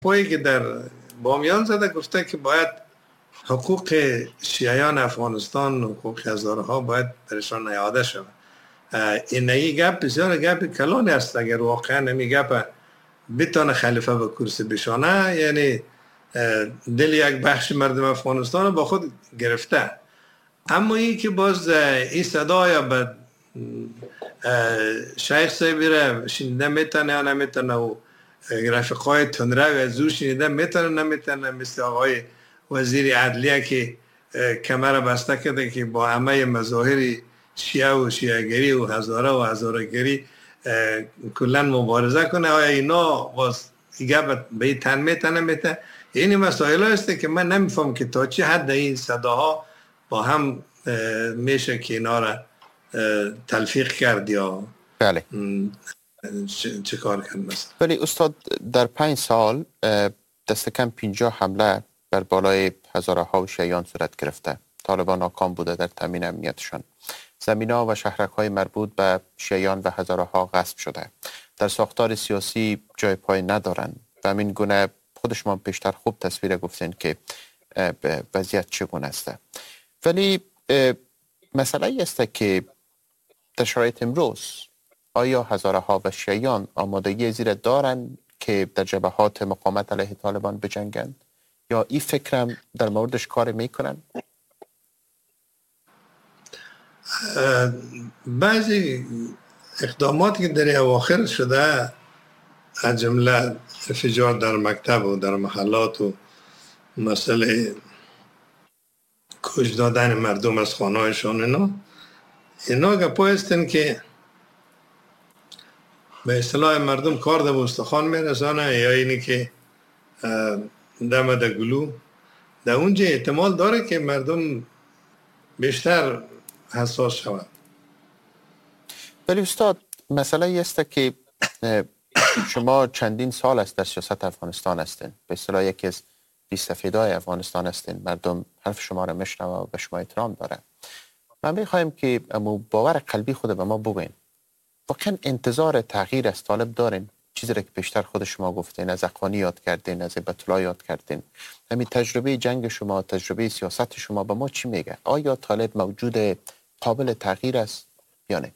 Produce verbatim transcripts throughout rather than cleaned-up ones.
پایی که در بامیان زده گفته که باید حقوق شیعیان افغانستان، حقوق هزارها باید برشان اعاده شود. این ای گپ بسیار گپ کلانی است. اگر واقعا این گپ بتونه خلیفه به کرسی بشانه، یعنی دل یک بخش مردم افغانستان با خود گرفته. اما این که باز این صدای به شیخ صاحبی را شنیده میتونه یا نمیتونه و رفقای تندره و از او شنیده میتونه نمیتونه، مثل آقای وزیر عدلیه که کمر بسته کرده که با همه مظاهر شیعه و شیعه‌گری و هزاره و هزاره‌گری کلا مبارزه کنه. آیا اینا باز دیگه به این تن میتونه نمیتونه؟ این مسائل هسته که من نمیفهم که تا چه حد این صداها با هم میشه که اینا را تلفیق کرد یا بله چه, چه کار کرد مثلا. ولی استاد در پنج سال دست کم پنجاه حمله بر بالای هزارها و شیعیان صورت گرفته. طالبان ناکام بوده در تامین امنیتشان. زمین‌ها و شهرک‌های مربوط به شیعیان و هزارها غصب شده. در ساختار سیاسی جای پای ندارن و همین گونه خود شما پیشتر خوب تصویر گفتین که وضعیت چگونه است. ولی مسئله ای است که در شرایط امروز آیا هزارها و شیعیان آمادگی زیر دارن که در جبهات مقاومت علیه طالبان بجنگند یا این فکرم در موردش کار میکنن؟ بعضی اقداماتی که در اواخر شده، از جمله انفجار در مکتب و در محلات و مسئله کش دادن مردم از خانه‌هایشان، اینا اینا گپایی هستند که به اصطلاح مردم کار در استخوان میرسانه، یا اینی که دم در گلو. در اونجا احتمال داره که مردم بیشتر حساس شود. ولی استاد مسئله ای است که شما چندین سال است در سیاست افغانستان هستین، به اصطلاح یکی از ریش‌سفیدای افغانستان هستین. مردم حرف شما را میشنوه و به شما احترام داره. من میخوایم که امو باور قلبی خود به ما بگین، واقعا انتظار تغییر از طالب دارین؟ چیزی را که پیشتر خود شما گفتین، از اخوانی یاد کردین، از هیبت الله یاد کردین، همین تجربه جنگ شما، تجربه سیاست شما به ما چی میگه؟ آیا طالب موجود قابل تغییر است یا نه؟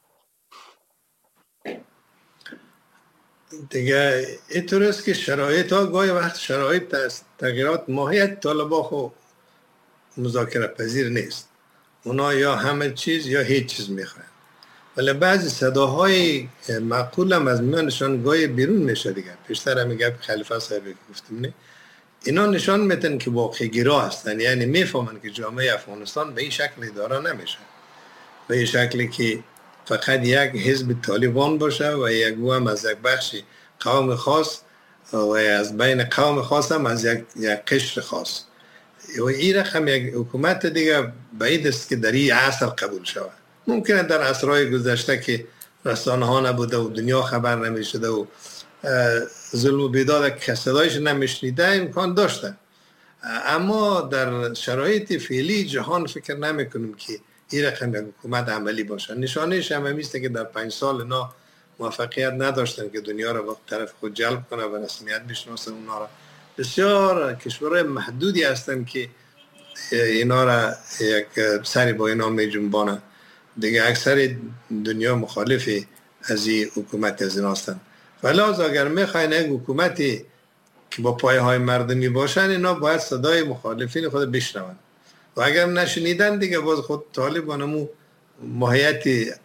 دیگه اینطور است که شرایط ها گاهی وقت شرایط تغییرات ماهیت طالبا خو مذاکره پذیر نیست. اونا یا همه چیز یا هیچ چیز میخوان. ولی بعضی صداهای معقول هم از میانشان گاهی بیرون میشه. دیگه پیشتر هم میگه خلیفه صاحبی گفتیم نه، اینا نشان میتن که واقعی گرا هستن، یعنی میفهمن که جامعه افغانستان به این شکل اداره نمیشه، به این شکلی که فقط یک حزب طالبان باشه و یک هم از یک بخشی قوم خاص و از بین قوم خاص هم از یک, یک قشر خاص. و این رقم یک حکومت دیگه بعید است که در این عصر قبول شود. ممکنه در عصرهای گذشته که رسانه ها نبوده و دنیا خبر نمیشده و ظلم و بیداد که صدایش نمیشنیده امکان داشته، اما در شرایط فعلی جهان فکر نمی کنیم که این رقم یک حکومت عملی باشه. نشانهش هم همیسته که در پنج سال اینا موفقیت نداشتن که دنیا را به طرف خود جلب کنه و رسمیت بشناسه اونا را. بسیار کشورهای محدودی هستن که اینا را یک سری با اینا می جنبانه. دیگه اکثر دنیا مخالف از این حکومت از این هستن. ولی از اگر میخواین یک حکومتی که با پایه های مردمی باشن، اینا باید صدای مخالفین خود بشنون و اگر نشنیدن دیگه باز خود طالبانمو ماهیت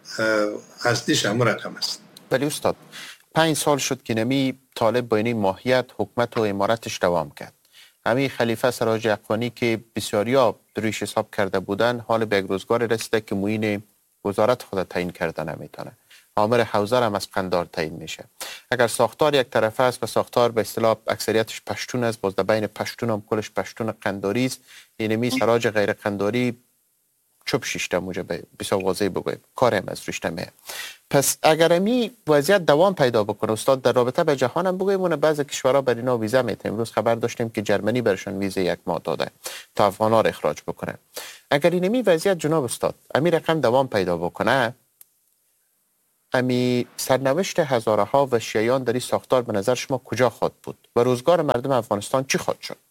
اصلیش همون رقم است. ولی استاد پنج سال شد که نمی طالب با این ماهیت حکمت و امارتش دوام کرد. همین خلیفه سراج اخوانی که بسیاریا رویش حساب کرده بودن، حال به یک روزگار رسیده که معین وزارت خود تعیین کرده نمیتونه. آمر حوزه هم از قندار تعیین میشه. اگر ساختار یک طرفه است و ساختار به اصطلاح اکثریتش پشتون است، باز در بین پشتون هم کلش پشتون قنداری است، اینمی سراج غیر قنداری چوب شیشته موجب بسیار واضح بگویم کار هم از روش نمیه. پس اگر امی وضعیت دوام پیدا بکنه استاد، در رابطه به جهان هم بگویم اون بعضی کشورها بر اینا ویزا میتن. امروز خبر داشتیم که جرمنی برشون ویزا یک ماه داده تا افغانا را اخراج بکنه. اگر اینمی وضعیت جناب استاد امی رقم دوام پیدا بکنه، امی سرنوشت هزارها و شیعیان در این ساختار به نظر شما کجا خواهد بود و روزگار مردم افغانستان چی خواهد شد؟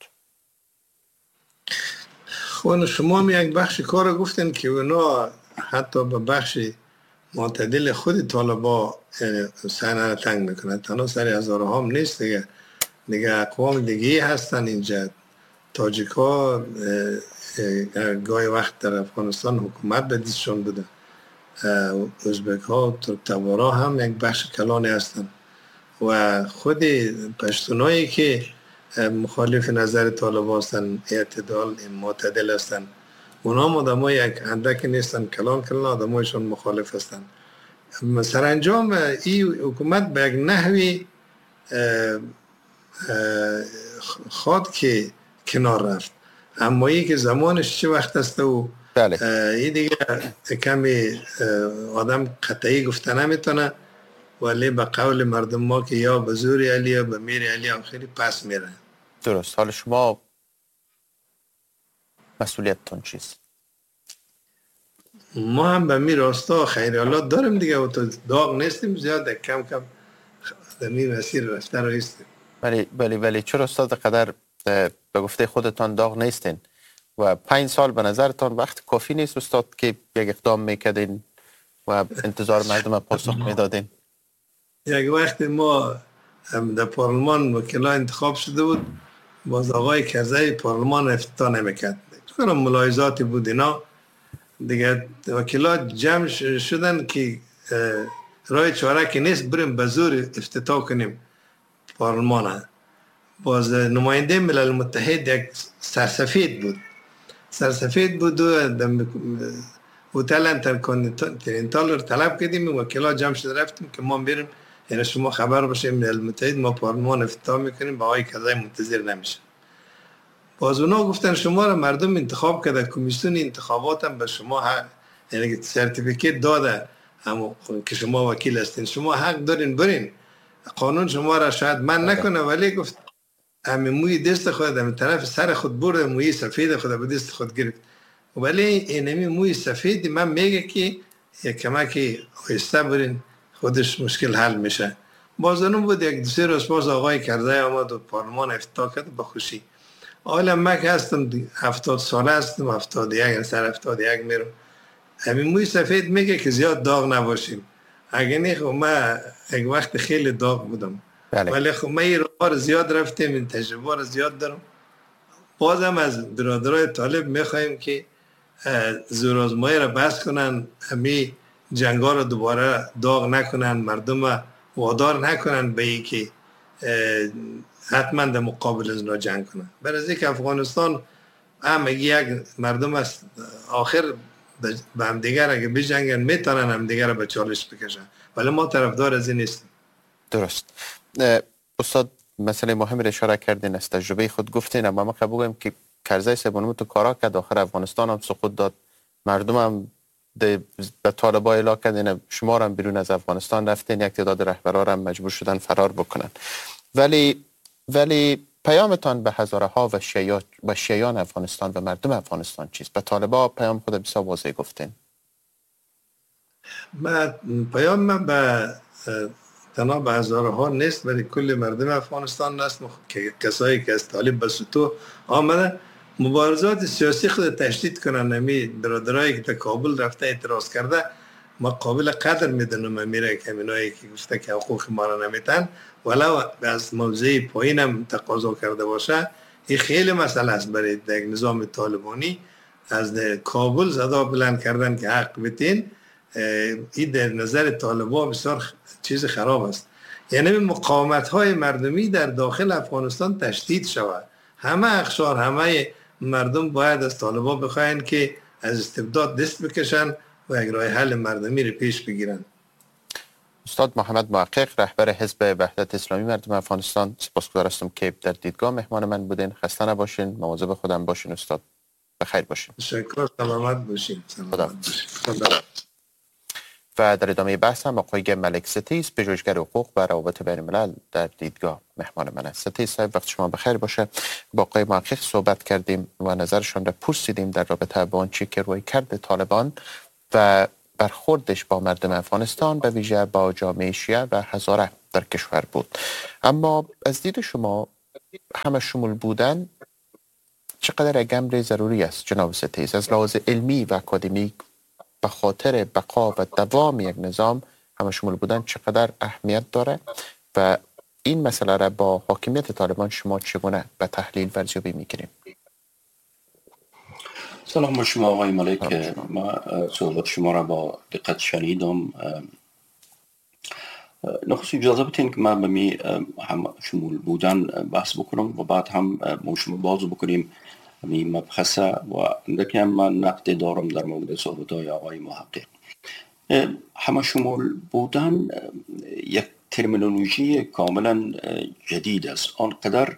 خب شما هم یک بخش کار گفتن که اونا حتی به بخش معتدل خود طالبا صحنه را تنگ میکنن. تنها سر هزارها هم نیست دیگه، دیگه اقوام دیگه هستن اینجا. تاجیک ها گاهی وقت در افغانستان حکومت به دستشون بوده، ازبک ها و ترک تبارا هم یک بخش کلانی هستن و خود پشتونایی که مخالف نظر طالب هستن، اعتدال معتدل هستن، اونا هم آدم های یک اندک نیستن، کلان کلان آدم هایشون مخالف هستن. سرانجام این حکومت به یک نحوی خواد که کنار رفت، اما ای که زمانش چه وقت است و بله. این دیگه کمی آدم قطعی گفته نمیتونه، ولی به قول مردم ما که یا به زور علی یا به میر علی آخری پس میره. درست. حال شما مسئولیتتون چیست؟ ما هم به می راستا خیرالات داریم دیگه و تو داغ نیستیم زیاد، کم کم در می مسیر رفته رایستیم. ولی ولی ولی چرا استاد قدر به گفته خودتان داغ نیستین و پنج سال به نظرتان وقت کافی نیست استاد که یک اقدام میکردین و انتظار مردم پاسخ میدادین؟ یک وقت ما در پارلمان وکلا انتخاب شده بود، باز آقای کرزی پارلمان افتتاح نمیکرد، کنم ملاحظاتی بود اینا دیگه. وکلا جمع شدن که رای چاره که نیست بریم به زور افتتاح کنیم پارلمان. باز نماینده ملل متحد یک سرسفید بود سرسفید بود و هتل انترکنتیننتال رو طلب کردیم، وکلا جمع شده رفتیم که ما بریم، یعنی شما خبر باشه ملل متحد ما پارلمان افتتاح میکنیم، با آقای کرزی منتظر نمیشه. باز اونا گفتن شما را مردم انتخاب کرده، کمیسیون انتخابات هم به شما حق، یعنی سرتیفیکیت داده هم که شما وکیل هستین، شما حق دارین برین، قانون شما را شاید من نکنه ولی گفت همین موی دست خود همین طرف سر خود برده، موی سفید خود به دست خود گرفت، ولی اینمی موی سفید من میگه که یک کمکی آهسته برین خودش مشکل حل میشه. باز اون بود یک دو سه روز باز آقای کرزی آمد و پارلمان افتتاح کرد به خوشی. حالا من که هستم هفتاد ساله هستم، هفتاد یک سر هفتاد یک میرم، همین موی سفید میگه که زیاد داغ نباشیم. اگه نه خب من یک وقت خیلی داغ بودم، بله. ولی خب من این رو زیاد رفتیم، این تجربه رو زیاد دارم. بازم از برادرای طالب میخوایم که زورآزمایی را بس کنن، همین جنگا رو دوباره داغ نکنن، مردم وادار نکنن به این که حتما در مقابل از اونا جنگ کنن. برای اینکه افغانستان هم یک مردم است، آخر به هم دیگر اگه بجنگن میتونن هم دیگر رو به چالش بکشن، ولی ما طرفدار از این نیستیم. درست. استاد مسئله مهم را اشاره کردین، از تجربه خود گفتین، اما من بگویم که کرزی صاحب تو کارا کرد، آخر افغانستان هم سقوط داد، مردم هم به طالبان اعلام کردین، شما هم بیرون از افغانستان رفتین، یک تعداد رهبران هم مجبور شدن فرار بکنن. ولی ولی پیامتان به هزارها و شیعیان و شیعیان افغانستان و مردم افغانستان چیست؟ به طالبان پیام خود بسیار واضح گفتین. من پیام من به تنها به هزارها نیست، ولی کل مردم افغانستان است که کسایی که از طالب به سطوح آمده مبارزات سیاسی خود تشدید کنن. نمی برادرایی که تا کابل رفته اعتراض کرده ما قابل قدر میدونم، میره که همینایی که گفته که حقوق ما را نمیتن ولو از موضع پایینم تقاضا کرده باشه، این خیلی مسئله است برای یک نظام طالبانی. از کابل صدا بلند کردن که حق بتین، این در نظر طالبان بسیار چیز خراب است. یعنی مقاومت های مردمی در داخل افغانستان تشدید شود، همه اقشار همه مردم باید از طالبان بخواین که از استبداد دست بکشن و یک راه حل مردمی رو پیش بگیرن. استاد محمد محقق، رهبر حزب وحدت اسلامی مردم افغانستان، سپاسگزار هستم که در دیدگاه مهمان من بودین. خسته نباشین، مواظب خودم باشین استاد. بخیر باشین. تشکر، سلامت باشین. خدا. و در ادامه بحث هم آقای ملک ستیز، پژوهشگر حقوق و روابط بین الملل، در دیدگاه مهمان من است. ستیز صاحب وقت شما بخیر باشه. با آقای محقق صحبت کردیم و نظرشان را پرسیدیم در رابطه با آنچه که روی کرد طالبان و برخوردش با مردم افغانستان به ویژه با جامعه شیعه و هزاره در کشور بود. اما از دید شما همه شمول بودن چقدر یک امر ضروری است جناب ستیز از لحاظ علمی و اکادمیک به خاطر بقا و دوام یک نظام همه شمول بودن چقدر اهمیت داره و این مسئله را با حاکمیت طالبان شما چگونه به تحلیل و ارزیابی می‌کنید؟ سلام با شما آقای ملک. ما صحبت شما را با دقت شنیدم. نخست اجازه بدین که ما به می هم شمول بودن بحث بکنم و بعد هم ما شما باز بکنیم می مبحثه و اندکی هم من نقد دارم در مورد صحبت های آقای محقق. همه شمول بودن یک ترمینولوژی کاملا جدید است، آنقدر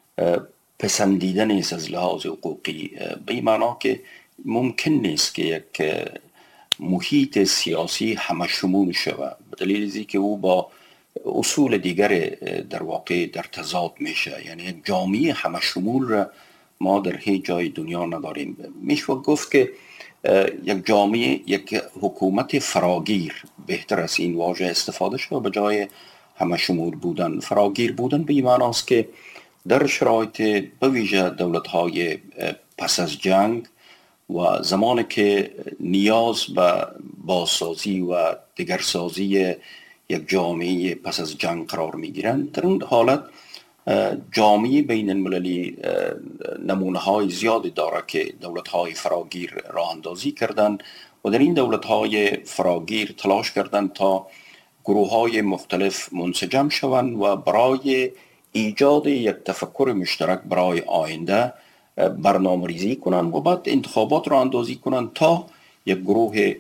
پسندیده نیست از لحاظ حقوقی، به این معنا که ممکن نیست که یک محیط سیاسی همه شمول شود به دلیل ازی که او با اصول دیگر در واقع در تضاد میشه. یعنی یک جامعه همه شمول را ما در هیچ جای دنیا نداریم. میشه گفت که یک جامعه، یک حکومت فراگیر بهتر از این واژه استفاده شد به جای همه شمول بودن. فراگیر بودن به این معنی است که در شرایط به ویژه دولت‌های پس از جنگ و زمانی که نیاز به بازسازی و دگرسازی یک جامعه پس از جنگ قرار می‌گیرند، در اون حالت جامعه بین المللی نمونه های زیادی داره که دولت های فراگیر راه اندازی کردن و در این دولت های فراگیر تلاش کردن تا گروه های مختلف منسجم شوند و برای ایجاد یک تفکر مشترک برای آینده برنامه ریزی کنند و بعد انتخابات راه اندازی کنند تا یک گروه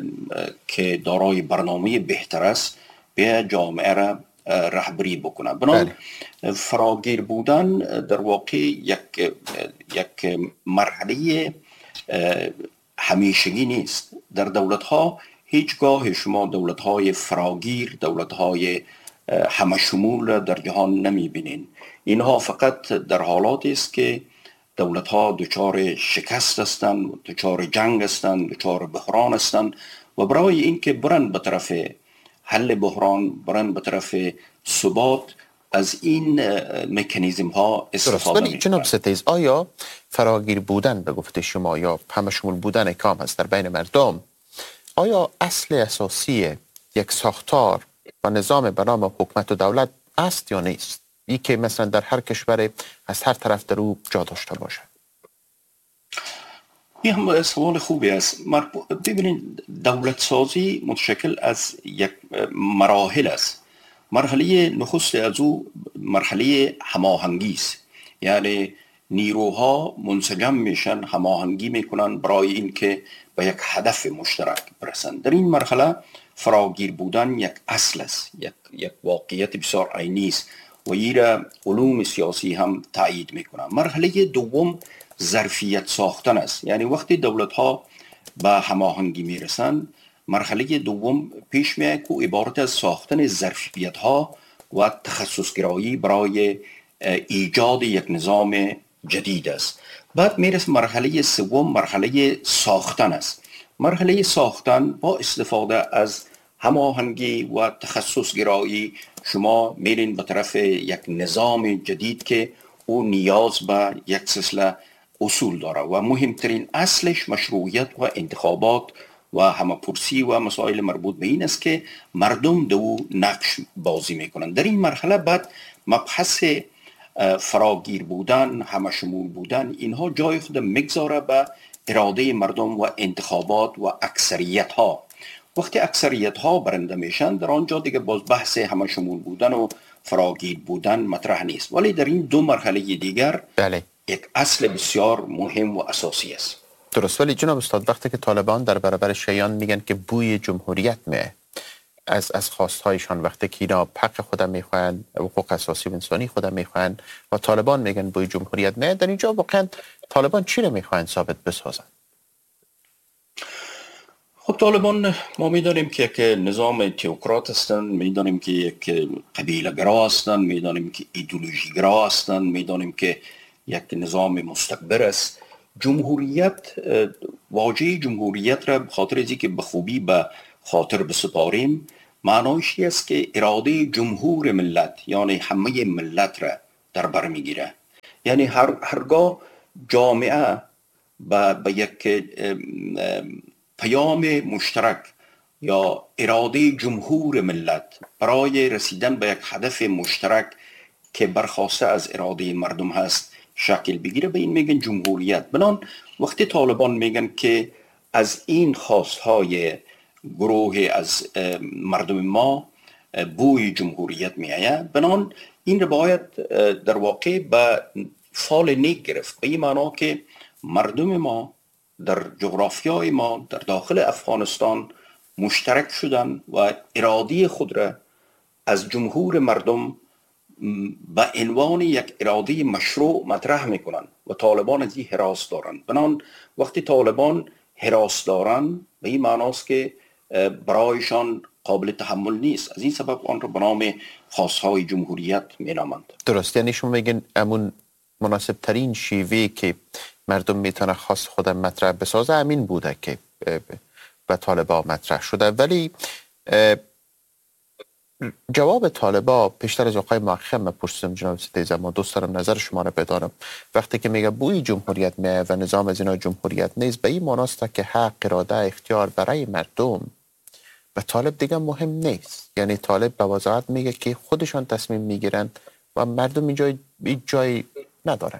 که دارای برنامه بهتر است به جامعه را رهبری بکنه. بنابراین فراگیر بودن در واقع یک یک مرحله همیشگی نیست. در دولت ها هیچگاه شما دولت های فراگیر، دولت های همه شمول در جهان نمی بینین. اینها فقط در حالاتی است که دولت ها دچار شکست هستند، دچار جنگ هستند، دچار بحران هستند و برای اینکه برن به طرف حل بحران، برن به طرف ثبات، از این مکانیزم ها استفاده می‌کنند. جناب ستیز، آیا فراگیر بودن به گفته شما یا همه شمول بودن کام هست در بین مردم، آیا اصل اساسی یک ساختار و نظام به نام حکومت و دولت است یا نیست؟ ای که مثلا در هر کشور از هر طرف در او جا داشته باشه؟ این هم سوال خوبی است. ببینید، دولت سازی متشکل از یک مراحل است. مرحله نخست از او مرحله هماهنگی است. یعنی نیروها منسجم میشن، هماهنگی میکنن برای اینکه به یک هدف مشترک برسند. در این مرحله فراگیر بودن یک اصل است، یک یک واقعیت بسیار عینی است و این را علوم سیاسی هم تایید میکنن. مرحله دوم ظرفیت ساختن است. یعنی وقتی دولت ها به هماهنگی میرسند، مرحله دوم پیش میاد که عبارت از ساختن ظرفیت ها و تخصصگرایی برای ایجاد یک نظام جدید است. بعد میرسه مرحله سوم، مرحله ساختن است. مرحله ساختن با استفاده از هماهنگی و تخصصگرایی شما میرین به طرف یک نظام جدید که او نیاز به یک سلسله اصول داره و مهمترین اصلش مشروعیت و انتخابات و همه‌پرسی و مسائل مربوط به این است که مردم دو نقش بازی میکنن. در این مرحله بعد مبحث فراگیر بودن، همه شمول بودن، اینها جای خود میگذاره به اراده مردم و انتخابات و اکثریت ها. وقتی اکثریت ها برنده میشن، در آنجا دیگه باز بحث همه شمول بودن و فراگیر بودن مطرح نیست. ولی در این دو مرحله دیگر بله. یک اصل بسیار مهم و اساسی است. درست. ولی جناب استاد، وقتی که طالبان در برابر شیعیان میگن که بوی جمهوریت میه از از خواستهایشان، وقتی که اینا حق خودم میخوان، حقوق اساسی و انسانی خودم میخوان و طالبان میگن بوی جمهوریت میه، در اینجا واقعا طالبان چی رو میخوان ثابت بسازن؟ خب طالبان ما میدانیم که یک نظام تئوکرات هستند، میدانیم که یک قبیله گرا هستند، میدانیم که ایدئولوژی گرا هستند، میدانیم که یک نظام مستکبر است. جمهوریت واژه جمهوریت را به خاطر از که به خوبی به خاطر بسپاریم، معنایش است که اراده جمهور ملت یعنی همه ملت را در بر میگیره. یعنی هر هرگاه جامعه با, با یک پیام مشترک یا اراده جمهور ملت برای رسیدن به یک هدف مشترک که برخواسته از اراده مردم هست شکل بگیره، به این میگن جمهوریت. بنان وقتی طالبان میگن که از این خواستهای گروه از مردم ما بوی جمهوریت میآید، بنان این رو باید در واقع به فال نیک گرفت، به این معنا که مردم ما در جغرافیای ما در داخل افغانستان مشترک شدن و اراده خود را از جمهور مردم به عنوان یک اراده مشروع مطرح میکنن و طالبان از این حراس دارن. بنان وقتی طالبان حراس دارن به این معناست که برایشان قابل تحمل نیست، از این سبب آن را به نام خواستهای جمهوریت مینامند. درست، یعنی شما میگن امون مناسب ترین شیوه که مردم میتونه خواست خودم مطرح بسازه همین بوده که به طالبا مطرح شده. ولی جواب طالبا پیشتر از آقای ماخم من پرسیدم جناب ستیزه، ما دوست دارم نظر شما را بدانم. وقتی که میگه بوی جمهوریت میه و نظام از اینا جمهوریت نیست، به این معناست که حق اراده اختیار برای مردم و طالب دیگه مهم نیست. یعنی طالب به وضاحت میگه که خودشان تصمیم میگیرن و مردم اینجا این جای ندارن.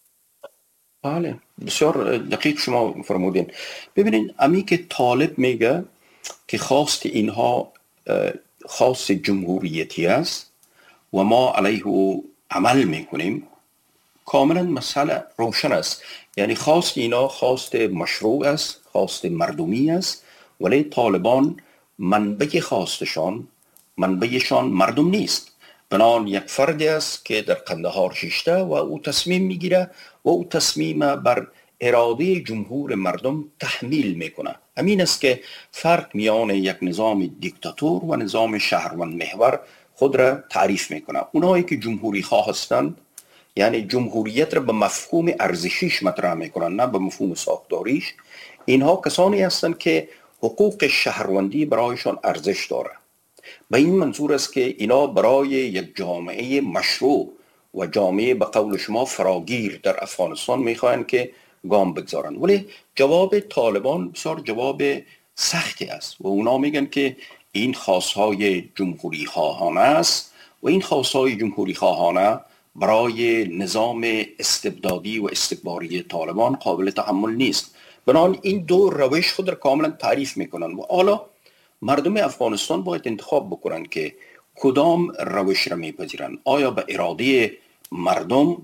بله، بسیار دقیق شما فرمودین. ببینید امی که طالب میگه که خواست اینها خاص جمهوریتی است و ما علیه او عمل میکنیم، کاملا مسئله روشن است. یعنی خواست اینا خواست مشروع است، خواست مردمی است، ولی طالبان منبع خواستشان منبعشان مردم نیست. بنان یک فردی است که در قندهار شیشته و او تصمیم میگیره و او تصمیم بر اراده جمهور مردم تحمیل میکنه. همین است که فرق میان یک نظام دیکتاتور و نظام شهروند محور خود را تعریف میکنه. اونایی که جمهوری خواه هستند یعنی جمهوریت را به مفهوم ارزشیش مطرح میکنن، نه به مفهوم ساختاریش. اینها کسانی هستند که حقوق شهروندی برایشان ارزش داره. به این منظور است که اینا برای یک جامعه مشروع و جامعه به قول شما فراگیر در افغانستان میخواهند که گام بگذارن. ولی جواب طالبان بسیار جواب سختی است و اونا میگن که این خواستهای جمهوری خواهانه است و این خواستهای جمهوری خواهانه برای نظام استبدادی و استکباری طالبان قابل تحمل نیست. بنابراین این دو روش خود را کاملا تعریف میکنن و حالا مردم افغانستان باید انتخاب بکنن که کدام روش را میپذیرن. آیا به اراده مردم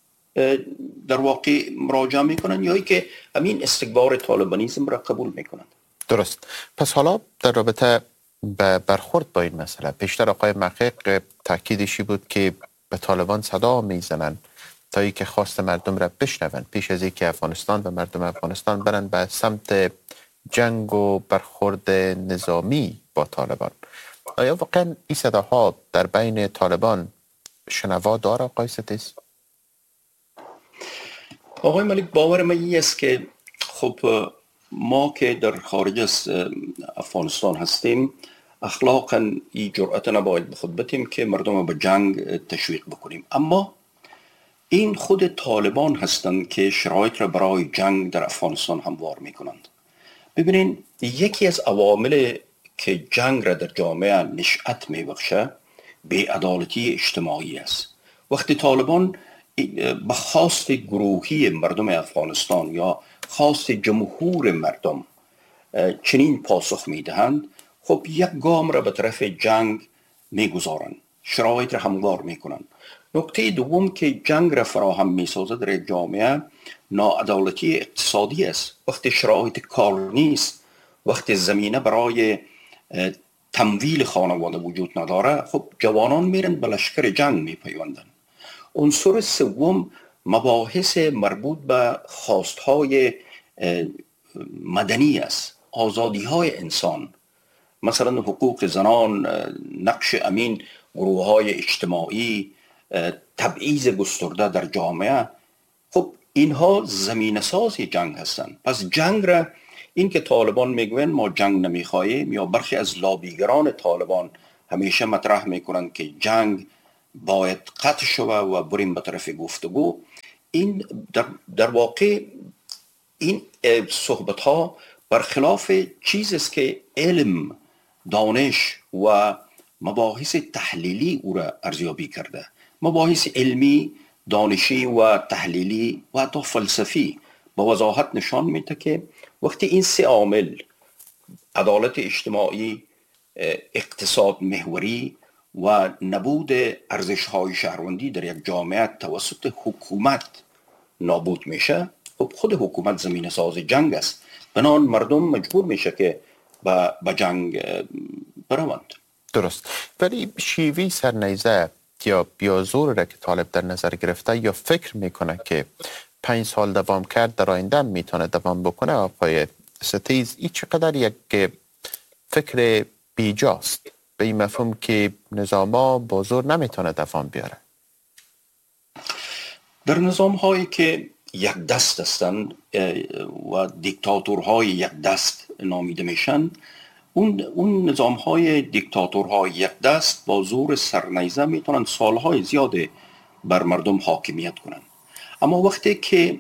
در واقع مراجعه میکنن یا ای که همین استکبار طالبانیسم را قبول میکنن. درست. پس حالا در رابطه به برخورد با این مسئله، پیشتر آقای محقق تاکیدشی بود که به طالبان صدا میزنن تا ای که خواست مردم را بشنون پیش از اینکه افغانستان و مردم افغانستان برن به سمت جنگ و برخورد نظامی با طالبان. آیا واقعا این صداها در بین طالبان شنوا داره آقای ستیز؟ آقای ملک، باور من این است که خب ما که در خارج از افغانستان هستیم اخلاقا این جرأت نباید به خود بتیم که مردم به جنگ تشویق بکنیم، اما این خود طالبان هستند که شرایط را برای جنگ در افغانستان هموار میکنند. ببینین یکی از عوامل که جنگ را در جامعه نشأت میبخشه بی‌عدالتی اجتماعی است. وقتی طالبان به خواست گروهی مردم افغانستان یا خواست جمهور مردم چنین پاسخ میدهند، خب یک گام را به طرف جنگ میگذارند، شرایط را هموار میکنند. نکته دوم که جنگ را فراهم میسازد در جامعه ناعدالتی اقتصادی است. وقتی شرایط کار نیست، وقتی زمینه برای تمویل خانواده وجود نداره، خب جوانان میرن به لشکر جنگ میپیوندن. عنصر سوم مباحث مربوط به خواستهای مدنی است، آزادی های انسان، مثلا حقوق زنان، نقش امین گروه های اجتماعی، تبعیض گسترده در جامعه. خب اینها زمینه ساز جنگ هستند. پس جنگ را این که طالبان میگوین ما جنگ نمیخواهیم، یا برخی از لابیگران طالبان همیشه مطرح میکنند که جنگ باید قطع شوه و بریم به طرف گفتگو، این در, در واقع این صحبت ها برخلاف چیزی است که علم، دانش و مباحث تحلیلی او را ارزیابی کرده. مباحث علمی، دانشی و تحلیلی و حتی فلسفی با وضاحت نشان میده که وقتی این سه عامل، عدالت اجتماعی، اقتصاد محوری و نبود ارزش‌های شهروندی در یک جامعه توسط حکومت نابود میشه، خب خود حکومت زمین ساز جنگ است. بنابراین مردم مجبور میشه که به جنگ بروند. درست. ولی شیوی سرنیزه یا بیازور را که طالب در نظر گرفته یا فکر میکنه که پنج سال دوام کرد در آینده میتونه دوام بکنه، آقای ستیز، این چقدر یک فکر بیجاست به این مفهوم که نظاما بازور نمیتونه دوام بیاره؟ در نظام هایی که یک دست هستند و دیکتاتورهای یک دست نامیده میشن، اون اون نظام های دیکتاتورهای یک دست با زور سرنیزه میتونن سالهای زیاده بر مردم حاکمیت کنن. اما وقتی که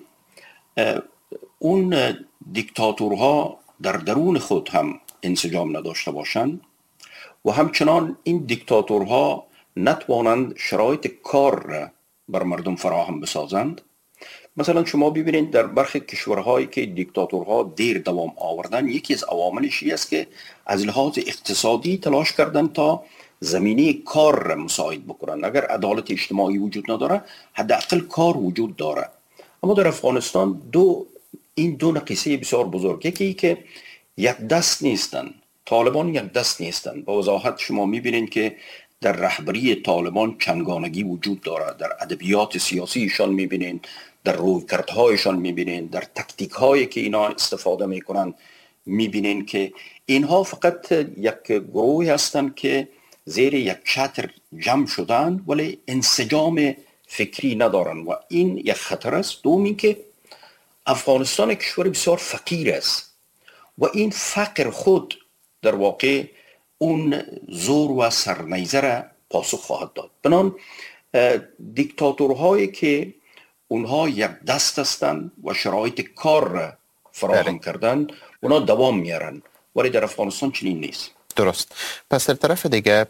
اون دیکتاتورها در درون خود هم انسجام نداشته باشند و همچنان این دیکتاتورها نتوانند شرایط کار را بر مردم فراهم بسازند، مثلا شما ببینید در برخی کشورهایی که دیکتاتورها دیر دوام آوردن، یکی از عواملش است که از لحاظ اقتصادی تلاش کردن تا زمینه کار را مساعد بکنن. اگر عدالت اجتماعی وجود نداره، حداقل کار وجود داره. اما در افغانستان دو این دو نقیصه بسیار بزرگ، یکی که یک دست نیستن، طالبان یک دست نیستن. با وضاحت شما میبینید که در رهبری طالبان چندگانگی وجود داره. در ادبیات سیاسیشان میبینید، در رویکردهایشان میبینید، در تکتیک هایی که اینا استفاده میکنن میبینید که اینها فقط یک گروهی هستند که زیر یک چتر جمع شدن ولی انسجام فکری ندارن و این یک خطر است. دوم این که افغانستان کشور بسیار فقیر است و این فقر خود در واقع اون زور و سرنیزه را پاسخ خواهد داد. بنان دیکتاتورهایی که اونها یک دست هستند و شرایط کار را فراهم کردن، اونها دوام میارن، ولی در افغانستان چنین نیست. درست. پس در طرف دیگه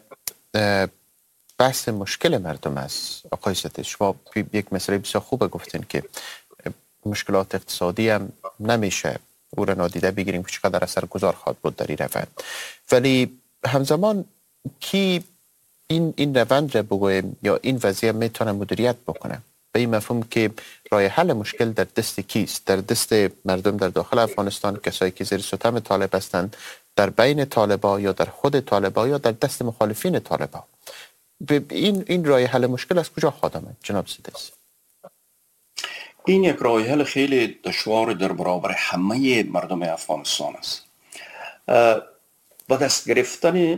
بحث مشکل مردم است. آقای ستیز، شما یک مسئله بسیار خوبه گفتین که مشکلات اقتصادی هم نمیشه او را نادیده بگیریم که چقدر اثرگذار خواهد بود در این روند، ولی همزمان کی این این روند را بگویم یا این وضعیت میتونه مدیریت بکنه؟ به این مفهوم که راه حل مشکل در دست کیست؟ در دست مردم در داخل افغانستان، کسایی که زیر ستم طالب هستند، در بین طالبا یا در خود طالبا یا در دست مخالفین طالبا؟ این این راه حل مشکل از کجا خواهد آمد جناب ستیز؟ این یک راه حل خیلی دشوار در برابر همه مردم افغانستان است. با دست گرفتن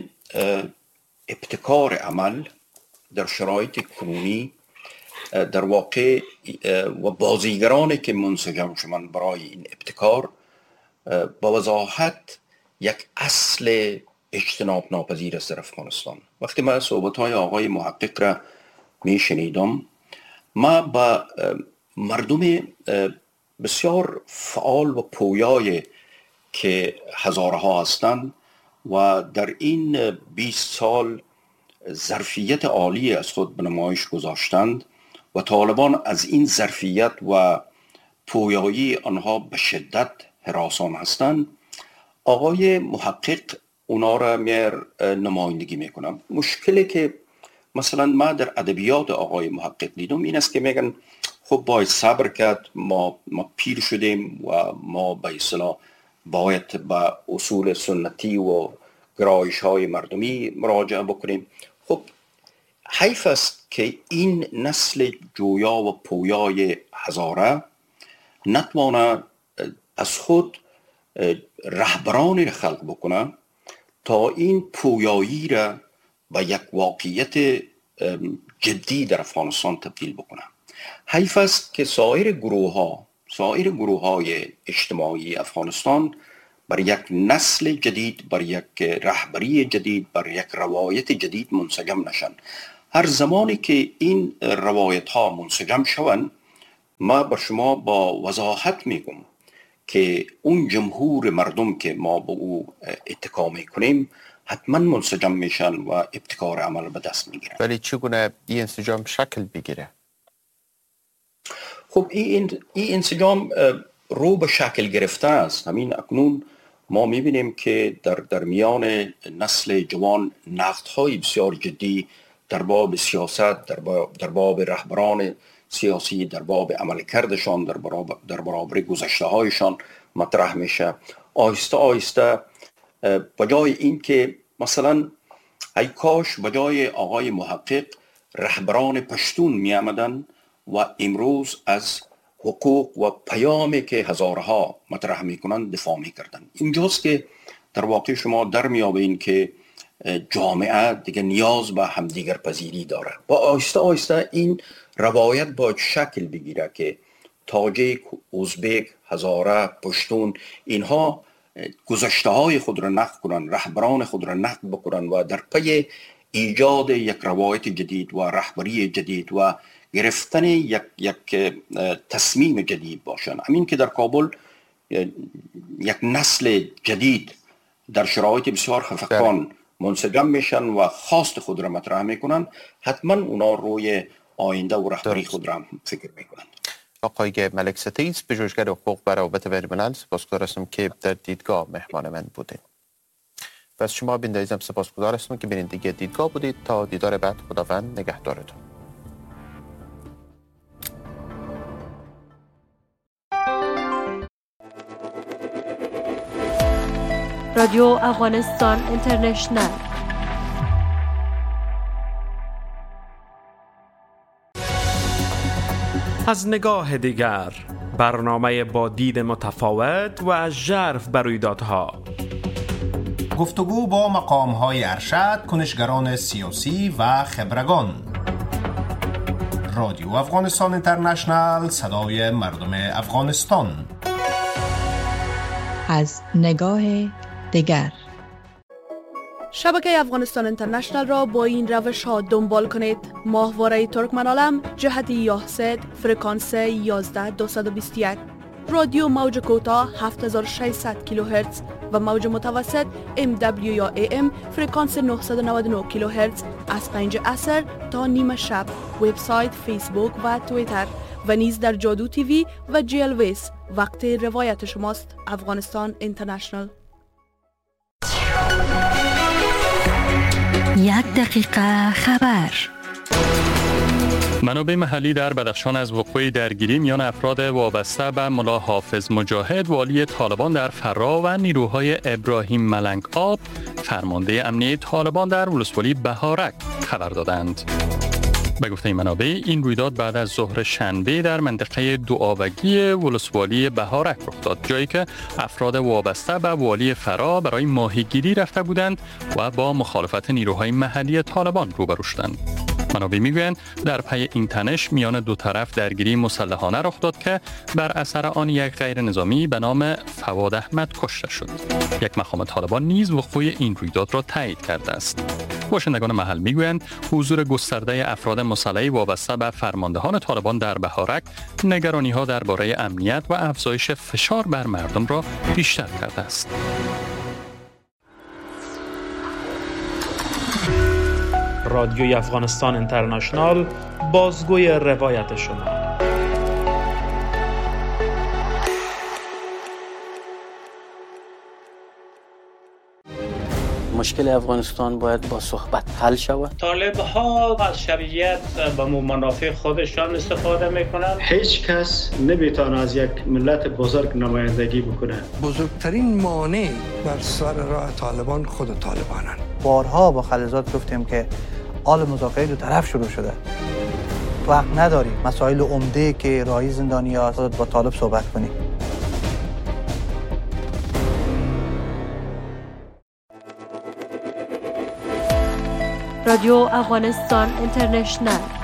ابتکار عمل در شرایط کنونی، در واقع و بازیگرانی که منسجم شدند برای این ابتکار، با وضاحت یک اصل اجتناب ناپذیر است در افغانستان. وقتی من صحبت‌های آقای محقق را می شنیدم، ما با مردم بسیار فعال و پویای که هزارها هستند و در این بیست سال ظرفیت عالی از خود به نمایش گذاشتند و طالبان از این ظرفیت و پویایی آنها به شدت هراسان هستند، آقای محقق اونا را میر نمایندگی میکنم. مشکلی که مثلا ما در ادبیات آقای محقق دیدم این است که میگن خب باید صبر کرد، ما ما پیر شدیم و ما به اصطلاح باید به اصول سنتی و گرایش های مردمی مراجعه بکنیم. خب حیف است که این نسل جویا و پویای هزاره نتوانه از خود رهبرانی را خلق بکنه تا این پویایی را به یک واقعیت جدی در افغانستان تبدیل بکنه. حیف است که سایر گروه ها سایر گروه های اجتماعی افغانستان بر یک نسل جدید، بر یک رهبری جدید، بر یک روایت جدید منسجم نشن. هر زمانی که این روایت ها منسجم شوند، ما بر شما با وضاحت میگم که اون جمهور مردم که ما به او اتکا میکنیم حتما منسجم میشن و ابتکار عمل به دست میگیرن. ولی چگونه این انسجام شکل بگیره؟ خب این این انسجام رو به شکل گرفته است. همین اکنون ما میبینیم که در در میان نسل جوان نقدهای بسیار جدی در باب سیاست، در باب, در باب رهبران سیاسی، در باب عملکردشان، در برابر در برابر گذشته هایشان مطرح میشه. آهسته آهسته بجای این که مثلا ای کاش بجای آقای محقق رهبران پشتون می آمدن و امروز از حقوق و پیامی که هزارها مطرح میکنن دفاع میکردن. اینجاست که در واقع شما در میابین که جامعه دیگه نیاز به همدیگر پذیری داره. با آهسته آهسته این روایت باید شکل بگیره که تاجیک، ازبک، هزاره، پشتون اینها گذشته های خود را نقد کنن، رهبران خود را نقد بکنن و در پی ایجاد یک روایت جدید و رهبری جدید و گرفتن یک یک تصمیم جدید باشن. همین که در کابل یک نسل جدید در شرایط بسیار خفقان منسجم میشن و خواست خود را مطرح میکنن، حتما اونا روی آینده و رهبری خود را فکر میکنن. آقای ملک ستیز، پژوهشگر حقوق و روابط بین‌الملل، سپاسگزار هستم که در دیدگاه مهمان من بودید. و از شما بینندگان سپاسگزار هستم که بیننده دیدگاه بودید. تا دیدار بعد، خداوند نگهدارتون. رادیو افغانستان اینترنشنل. از نگاه دیگر، برنامه با دید متفاوت و ژرف بر رویدادها. گفتگو با مقام‌های ارشد، کنشگران سیاسی و خبرگان. رادیو افغانستان اینترنشنل، صدای مردم افغانستان. از نگاه دیگر. شبکه افغانستان اینترنشنل را با این روش ها دنبال کنید: ماهواره ترکمنالم جهت یاهسد فرکانس یازده دویست و بیست و یک، رادیو موج کوتاه هفت هزار و ششصد کیلوهرتز و موج متوسط ام دبلیو یا ای ام فرکانس نهصد و نود و نه کیلوهرتز از پنج عصر تا نیمه شب. وبسایت، فیسبوک و توییتر و نیز در جادو تیوی و جی ال ویس. وقت روایت شماست. افغانستان اینترنشنل. یک دقیقه خبر. منابع محلی در بدخشان از وقوع درگیری میان افراد وابسته به ملا حافظ مجاهد والی طالبان در فرا و نیروهای ابراهیم ملنگ آب فرمانده امنیه طالبان در ولسوالی بهارک خبر دادند. به گفته منابع این رویداد بعد از ظهر شنبه در منطقه دوآبگی ولسوالی بهارک رخ داد، جایی که افراد وابسته به والی فرا برای ماهیگیری رفته بودند و با مخالفت نیروهای محلی طالبان روبرو شدند. منابع میگویند در پی این تنش میان دو طرف درگیری مسلحانه رخ داد که بر اثر آن یک غیر نظامی به نام فواد احمد کشته شد. یک مقام طالبان نیز وقوع این رویداد را تایید کرده است. باشندگان محل میگویند حضور گسترده افراد مسلح وابسته به فرماندهان طالبان در بهارک نگرانی‌ها درباره امنیت و افزایش فشار بر مردم را بیشتر کرده است. رادیوی افغانستان اینترنشنل، بازگوی روایت شما. مشکل افغانستان باید با صحبت حل شود. طالب ها از شرعیت به منافع خودشان استفاده میکنند. هیچ کس نمیتونه از یک ملت بزرگ نمایندگی بکنه. بزرگترین مانع بر سر راه طالبان خود طالبانند. بارها با خلیزات گفتیم که آل مذاکره دو طرف شروع شده. وقت نداریم مسائل عمده که راهی زندانی‌ها با طالب صحبت کنیم. رادیو افغانستان اینترنشنل.